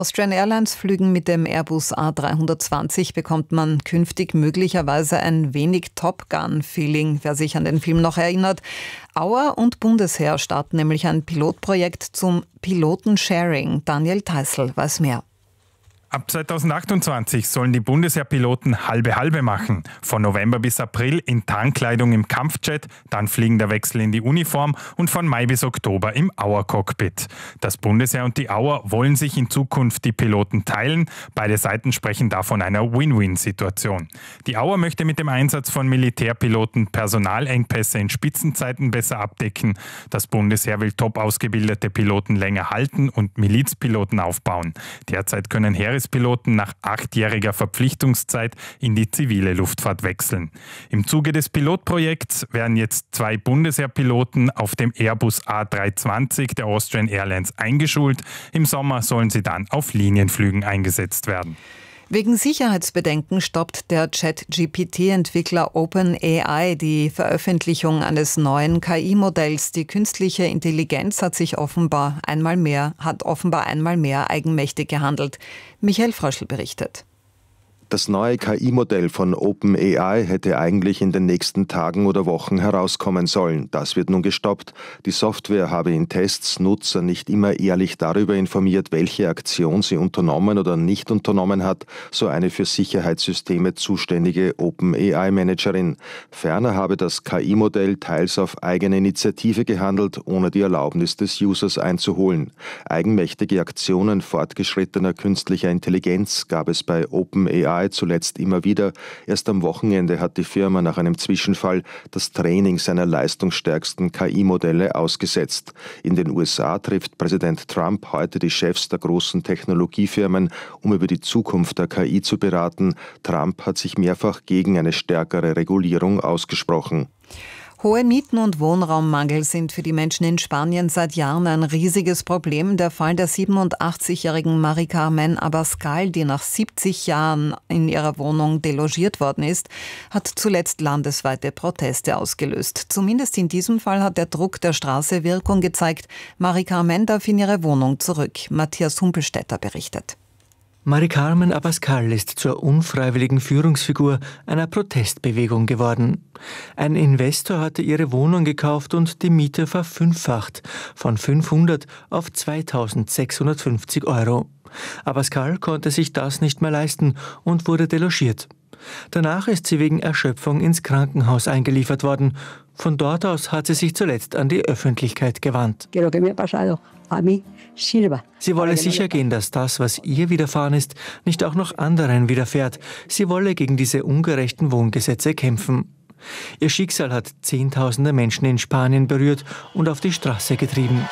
Austrian Airlines Flügen mit dem Airbus A320 bekommt man künftig möglicherweise ein wenig Top Gun-Feeling, wer sich an den Film noch erinnert. Auer und Bundesheer starten nämlich ein Pilotprojekt zum Pilotensharing. Daniel Theißl weiß mehr. Ab 2028 sollen die Bundesheerpiloten halbe-halbe machen. Von November bis April in Tarnkleidung im Kampfjet, dann fliegender Wechsel in die Uniform und von Mai bis Oktober im Auer-Cockpit. Das Bundesheer und die Auer wollen sich in Zukunft die Piloten teilen. Beide Seiten sprechen da von einer Win-Win-Situation. Die Auer möchte mit dem Einsatz von Militärpiloten Personalengpässe in Spitzenzeiten besser abdecken. Das Bundesheer will top ausgebildete Piloten länger halten und Milizpiloten aufbauen. Derzeit können Heerespiloten nach 8-jähriger Verpflichtungszeit in die zivile Luftfahrt wechseln. Im Zuge des Pilotprojekts werden jetzt 2 Bundesheerpiloten auf dem Airbus A320 der Austrian Airlines eingeschult. Im Sommer sollen sie dann auf Linienflügen eingesetzt werden. Wegen Sicherheitsbedenken stoppt der ChatGPT-Entwickler OpenAI die Veröffentlichung eines neuen KI-Modells. Die künstliche Intelligenz hat offenbar einmal mehr eigenmächtig gehandelt. Michael Fröschl berichtet. Das neue KI-Modell von OpenAI hätte eigentlich in den nächsten Tagen oder Wochen herauskommen sollen. Das wird nun gestoppt. Die Software habe in Tests Nutzer nicht immer ehrlich darüber informiert, welche Aktion sie unternommen oder nicht unternommen hat, so eine für Sicherheitssysteme zuständige OpenAI-Managerin. Ferner habe das KI-Modell teils auf eigene Initiative gehandelt, ohne die Erlaubnis des Users einzuholen. Eigenmächtige Aktionen fortgeschrittener künstlicher Intelligenz gab es bei OpenAI zuletzt immer wieder. Erst am Wochenende hat die Firma nach einem Zwischenfall das Training seiner leistungsstärksten KI-Modelle ausgesetzt. In den USA trifft Präsident Trump heute die Chefs der großen Technologiefirmen, um über die Zukunft der KI zu beraten. Trump hat sich mehrfach gegen eine stärkere Regulierung ausgesprochen. Hohe Mieten und Wohnraummangel sind für die Menschen in Spanien seit Jahren ein riesiges Problem. Der Fall der 87-jährigen Mari Carmen Abascal, die nach 70 Jahren in ihrer Wohnung delogiert worden ist, hat zuletzt landesweite Proteste ausgelöst. Zumindest in diesem Fall hat der Druck der Straße Wirkung gezeigt. Mari Carmen darf in ihre Wohnung zurück. Matthias Humpelstädter berichtet. Mari Carmen Abascal ist zur unfreiwilligen Führungsfigur einer Protestbewegung geworden. Ein Investor hatte ihre Wohnung gekauft und die Miete verfünffacht, von 500 auf 2.650 €. Abascal konnte sich das nicht mehr leisten und wurde delogiert. Danach ist sie wegen Erschöpfung ins Krankenhaus eingeliefert worden. Von dort aus hat sie sich zuletzt an die Öffentlichkeit gewandt. Sie wolle sicher gehen, dass das, was ihr widerfahren ist, nicht auch noch anderen widerfährt. Sie wolle gegen diese ungerechten Wohngesetze kämpfen. Ihr Schicksal hat Zehntausende Menschen in Spanien berührt und auf die Straße getrieben.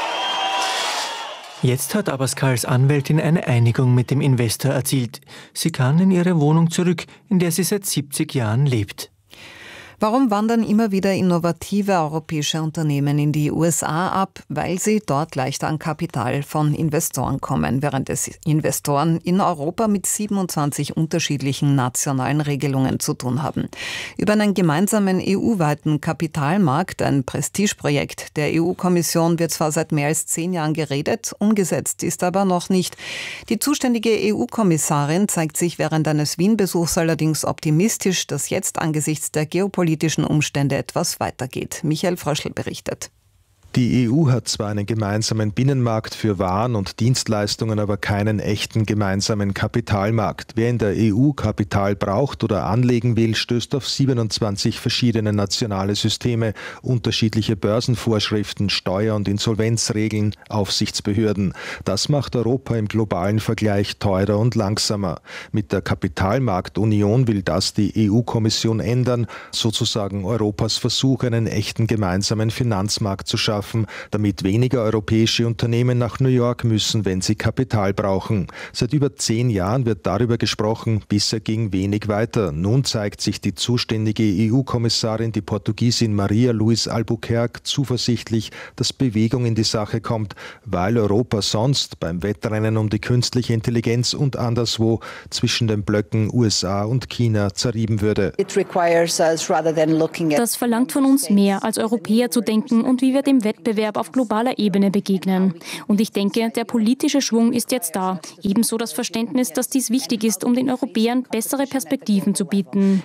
Jetzt hat Abascals Anwältin eine Einigung mit dem Investor erzielt. Sie kann in ihre Wohnung zurück, in der sie seit 70 Jahren lebt. Warum wandern immer wieder innovative europäische Unternehmen in die USA ab? Weil sie dort leichter an Kapital von Investoren kommen, während es Investoren in Europa mit 27 unterschiedlichen nationalen Regelungen zu tun haben. Über einen gemeinsamen EU-weiten Kapitalmarkt, ein Prestigeprojekt der EU-Kommission, wird zwar seit mehr als 10 Jahren geredet, umgesetzt ist aber noch nicht. Die zuständige EU-Kommissarin zeigt sich während eines Wien-Besuchs allerdings optimistisch, dass jetzt angesichts der geopolitischen Umstände etwas weitergeht. Michael Fröschl berichtet. Die EU hat zwar einen gemeinsamen Binnenmarkt für Waren und Dienstleistungen, aber keinen echten gemeinsamen Kapitalmarkt. Wer in der EU Kapital braucht oder anlegen will, stößt auf 27 verschiedene nationale Systeme, unterschiedliche Börsenvorschriften, Steuer- und Insolvenzregeln, Aufsichtsbehörden. Das macht Europa im globalen Vergleich teurer und langsamer. Mit der Kapitalmarktunion will das die EU-Kommission ändern, sozusagen Europas Versuch, einen echten gemeinsamen Finanzmarkt zu schaffen, damit weniger europäische Unternehmen nach New York müssen, wenn sie Kapital brauchen. Seit über 10 Jahren wird darüber gesprochen, bisher ging wenig weiter. Nun zeigt sich die zuständige EU-Kommissarin, die Portugiesin Maria Luís Albuquerque, zuversichtlich, dass Bewegung in die Sache kommt, weil Europa sonst beim Wettrennen um die künstliche Intelligenz und anderswo zwischen den Blöcken USA und China zerrieben würde. Das verlangt von uns mehr als Europäer zu denken und wie wir dem Wettbewerb auf globaler Ebene begegnen. Und ich denke, der politische Schwung ist jetzt da. Ebenso das Verständnis, dass dies wichtig ist, um den Europäern bessere Perspektiven zu bieten.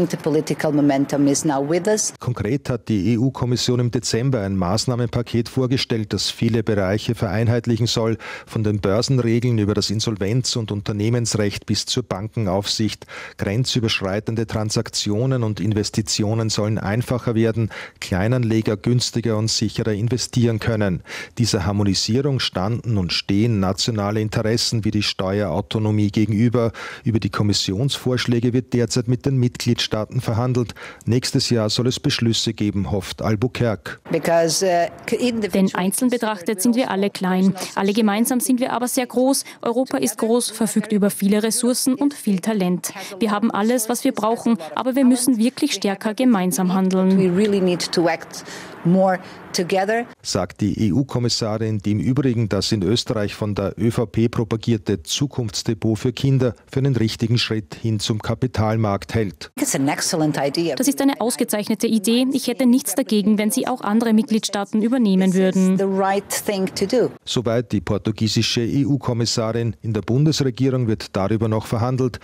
Konkret hat die EU-Kommission im Dezember ein Maßnahmenpaket vorgestellt, das viele Bereiche vereinheitlichen soll, von den Börsenregeln über das Insolvenz- und Unternehmensrecht bis zur Bankenaufsicht. Grenzüberschreitende Transaktionen und Investitionen sollen einfacher werden, Kleinanleger günstiger und sicherer investieren können. Dieser Harmonisierung standen und stehen nationale Interessen wie die Steuerautonomie gegenüber. Über die Kommissionsvorschläge wird derzeit mit den Mitgliedstaaten verhandelt. Nächstes Jahr soll es Beschlüsse geben, hofft Albuquerque. Denn einzeln betrachtet sind wir alle klein. Alle gemeinsam sind wir aber sehr groß. Europa ist groß, verfügt über viele Ressourcen und viel Talent. Wir haben alles, was wir brauchen, aber wir müssen wirklich stärker gemeinsam handeln. Sagt die EU-Kommissarin, die im Übrigen das in Österreich von der ÖVP propagierte Zukunftsdepot für Kinder für einen richtigen Schritt hin zum Kapitalmarkt hält. Das ist eine ausgezeichnete Idee. Ich hätte nichts dagegen, wenn sie auch andere Mitgliedstaaten übernehmen würden. Soweit die portugiesische EU-Kommissarin. In der Bundesregierung wird darüber noch verhandelt.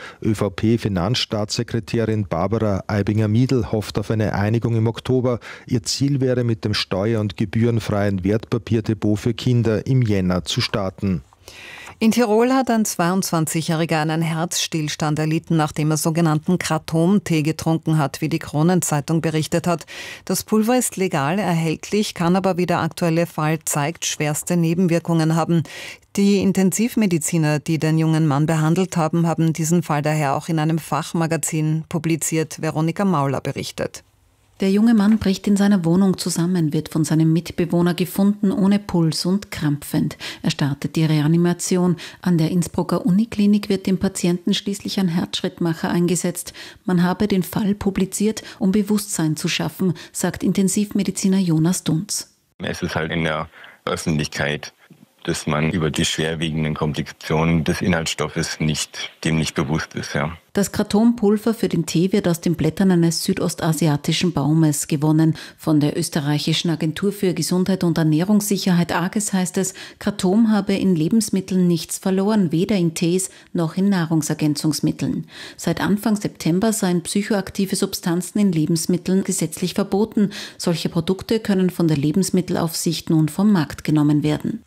ÖVP-Finanzstaatssekretärin Barbara Aibinger-Miedl hofft auf eine Einigung im Oktober. Ihr Ziel wäre, mit dem steuer- und gebührenfreien Wertpapierdepot für Kinder im Jänner zu starten. In Tirol hat ein 22-Jähriger einen Herzstillstand erlitten, nachdem er sogenannten Kratom-Tee getrunken hat, wie die Kronenzeitung berichtet hat. Das Pulver ist legal erhältlich, kann aber, wie der aktuelle Fall zeigt, schwerste Nebenwirkungen haben. Die Intensivmediziner, die den jungen Mann behandelt haben, haben diesen Fall daher auch in einem Fachmagazin publiziert. Veronika Mauler berichtet. Der junge Mann bricht in seiner Wohnung zusammen, wird von seinem Mitbewohner gefunden, ohne Puls und krampfend. Er startet die Reanimation. An der Innsbrucker Uniklinik wird dem Patienten schließlich ein Herzschrittmacher eingesetzt. Man habe den Fall publiziert, um Bewusstsein zu schaffen, sagt Intensivmediziner Jonas Dunz. Es ist halt in der Öffentlichkeit, dass man über die schwerwiegenden Komplikationen des Inhaltsstoffes dem nicht bewusst ist. Ja. Das Kratompulver für den Tee wird aus den Blättern eines südostasiatischen Baumes gewonnen. Von der österreichischen Agentur für Gesundheit und Ernährungssicherheit AGES heißt es, Kratom habe in Lebensmitteln nichts verloren, weder in Tees noch in Nahrungsergänzungsmitteln. Seit Anfang September seien psychoaktive Substanzen in Lebensmitteln gesetzlich verboten. Solche Produkte können von der Lebensmittelaufsicht nun vom Markt genommen werden.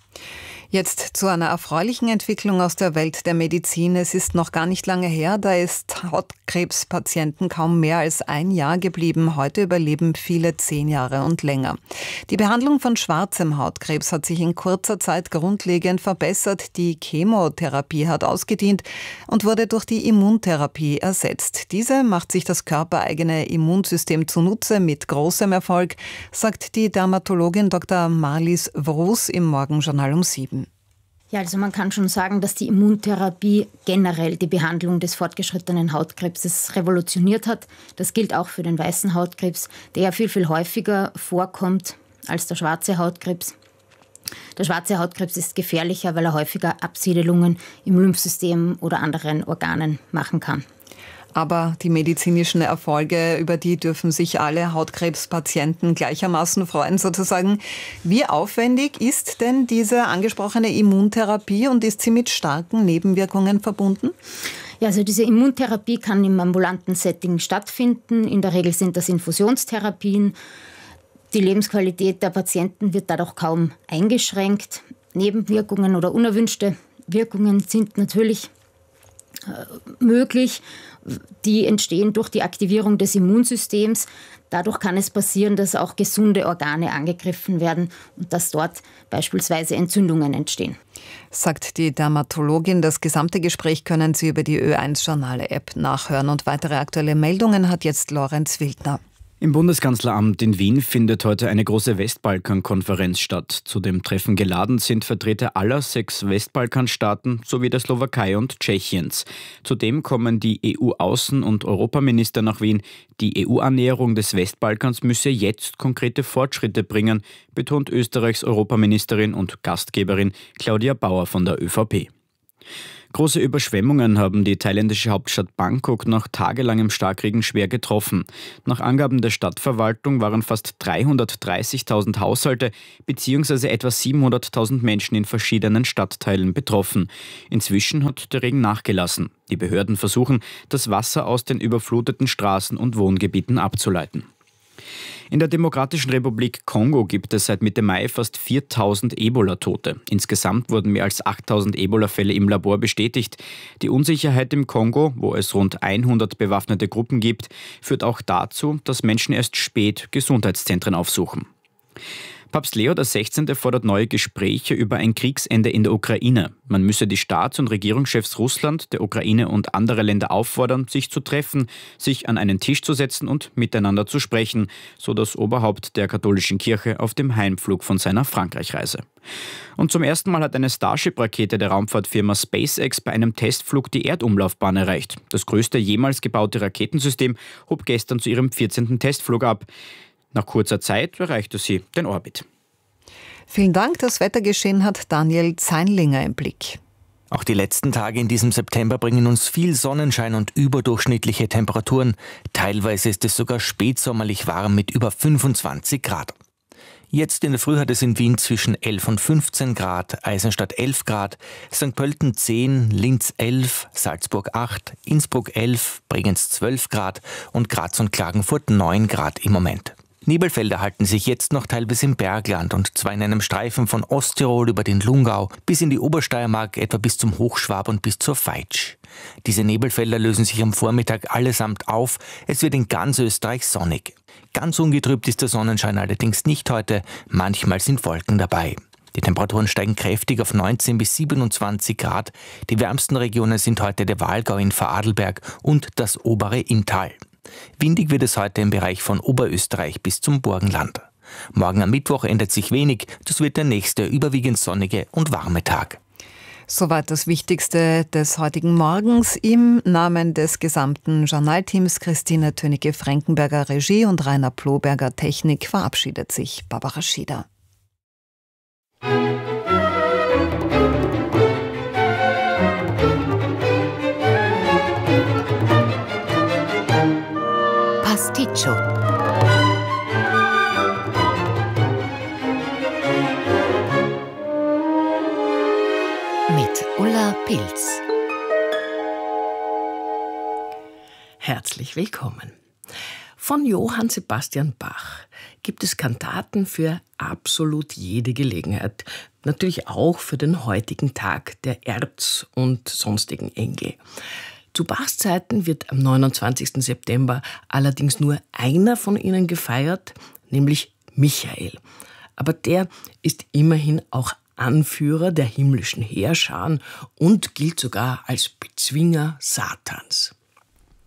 Jetzt zu einer erfreulichen Entwicklung aus der Welt der Medizin. Es ist noch gar nicht lange her, da ist Hautkrebspatienten kaum mehr als ein Jahr geblieben. Heute überleben viele 10 Jahre und länger. Die Behandlung von schwarzem Hautkrebs hat sich in kurzer Zeit grundlegend verbessert. Die Chemotherapie hat ausgedient und wurde durch die Immuntherapie ersetzt. Diese macht sich das körpereigene Immunsystem zunutze mit großem Erfolg, sagt die Dermatologin Dr. Marlies Wrus im Morgenjournal um 7. Ja, also man kann schon sagen, dass die Immuntherapie generell die Behandlung des fortgeschrittenen Hautkrebses revolutioniert hat. Das gilt auch für den weißen Hautkrebs, der ja viel, viel häufiger vorkommt als der schwarze Hautkrebs. Der schwarze Hautkrebs ist gefährlicher, weil er häufiger Absiedelungen im Lymphsystem oder anderen Organen machen kann. Aber die medizinischen Erfolge, über die dürfen sich alle Hautkrebspatienten gleichermaßen freuen sozusagen. Wie aufwendig ist denn diese angesprochene Immuntherapie und ist sie mit starken Nebenwirkungen verbunden? Ja, also diese Immuntherapie kann im ambulanten Setting stattfinden. In der Regel sind das Infusionstherapien. Die Lebensqualität der Patienten wird dadurch kaum eingeschränkt. Nebenwirkungen oder unerwünschte Wirkungen sind natürlich möglich. Die entstehen durch die Aktivierung des Immunsystems. Dadurch kann es passieren, dass auch gesunde Organe angegriffen werden und dass dort beispielsweise Entzündungen entstehen. Sagt die Dermatologin. Das gesamte Gespräch können Sie über die Ö1-Journale-App nachhören. Und weitere aktuelle Meldungen hat jetzt Lorenz Wildner. Im Bundeskanzleramt in Wien findet heute eine große Westbalkan-Konferenz statt. Zu dem Treffen geladen sind Vertreter aller 6 Westbalkanstaaten sowie der Slowakei und Tschechiens. Zudem kommen die EU-Außen- und Europaminister nach Wien. Die EU-Annäherung des Westbalkans müsse jetzt konkrete Fortschritte bringen, betont Österreichs Europaministerin und Gastgeberin Claudia Bauer von der ÖVP. Große Überschwemmungen haben die thailändische Hauptstadt Bangkok nach tagelangem Starkregen schwer getroffen. Nach Angaben der Stadtverwaltung waren fast 330.000 Haushalte bzw. etwa 700.000 Menschen in verschiedenen Stadtteilen betroffen. Inzwischen hat der Regen nachgelassen. Die Behörden versuchen, das Wasser aus den überfluteten Straßen und Wohngebieten abzuleiten. In der Demokratischen Republik Kongo gibt es seit Mitte Mai fast 4.000 Ebola-Tote. Insgesamt wurden mehr als 8.000 Ebola-Fälle im Labor bestätigt. Die Unsicherheit im Kongo, wo es rund 100 bewaffnete Gruppen gibt, führt auch dazu, dass Menschen erst spät Gesundheitszentren aufsuchen. Papst Leo XVI. Fordert neue Gespräche über ein Kriegsende in der Ukraine. Man müsse die Staats- und Regierungschefs Russland, der Ukraine und andere Länder auffordern, sich zu treffen, sich an einen Tisch zu setzen und miteinander zu sprechen, so das Oberhaupt der katholischen Kirche auf dem Heimflug von seiner Frankreichreise. Und zum ersten Mal hat eine Starship-Rakete der Raumfahrtfirma SpaceX bei einem Testflug die Erdumlaufbahn erreicht. Das größte jemals gebaute Raketensystem hob gestern zu ihrem 14. Testflug ab. Nach kurzer Zeit erreichte sie den Orbit. Vielen Dank. Das Wettergeschehen hat Daniel Zeinlinger im Blick. Auch die letzten Tage in diesem September bringen uns viel Sonnenschein und überdurchschnittliche Temperaturen. Teilweise ist es sogar spätsommerlich warm mit über 25 Grad. Jetzt in der Früh hat es in Wien zwischen 11 und 15 Grad, Eisenstadt 11 Grad, St. Pölten 10, Linz 11, Salzburg 8, Innsbruck 11, Bregenz 12 Grad und Graz und Klagenfurt 9 Grad im Moment. Nebelfelder halten sich jetzt noch teilweise im Bergland und zwar in einem Streifen von Osttirol über den Lungau bis in die Obersteiermark, etwa bis zum Hochschwab und bis zur Veitsch. Diese Nebelfelder lösen sich am Vormittag allesamt auf. Es wird in ganz Österreich sonnig. Ganz ungetrübt ist der Sonnenschein allerdings nicht heute. Manchmal sind Wolken dabei. Die Temperaturen steigen kräftig auf 19 bis 27 Grad. Die wärmsten Regionen sind heute der Walgau in Vorarlberg und das obere Inntal. Windig wird es heute im Bereich von Oberösterreich bis zum Burgenland. Morgen am Mittwoch ändert sich wenig. Das wird der nächste überwiegend sonnige und warme Tag. Soweit das Wichtigste des heutigen Morgens. Im Namen des gesamten Journalteams Christine Tönicke-Frankenberger Regie und Rainer Ploberger Technik verabschiedet sich Barbara Schieder. Pasticcio. Mit Ulla Pilz. Herzlich willkommen. Von Johann Sebastian Bach gibt es Kantaten für absolut jede Gelegenheit. Natürlich auch für den heutigen Tag der Erz- und sonstigen Engel. Zu Bachs Zeiten wird am 29. September allerdings nur einer von ihnen gefeiert, nämlich Michael. Aber der ist immerhin auch Anführer der himmlischen Heerscharen und gilt sogar als Bezwinger Satans.